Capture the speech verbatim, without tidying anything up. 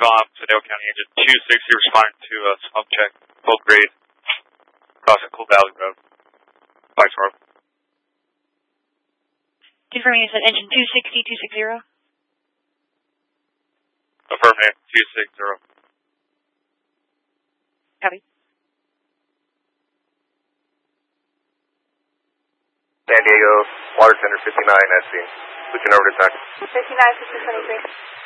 Com, Sonoma County Engine two sixty responding to a smoke check, full grade, crossing Cool Valley Road. Vice Road. Confirming you said engine two sixty, two sixty. Affirmative, two sixty. Copy. San Diego, Water Center fifty-nine at scene. Switching over to T A C. fifty-nine, fifty twenty-three.